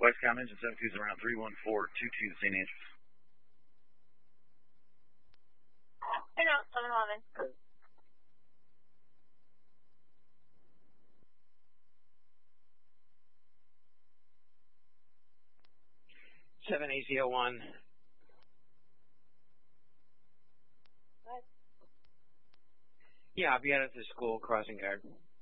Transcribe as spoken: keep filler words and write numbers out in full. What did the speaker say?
Westcom engine seven two's around three one four two two Saint Andrews. I know, seven eleven. seven A Z O one. What? Yeah, I'll be out at the school crossing guard.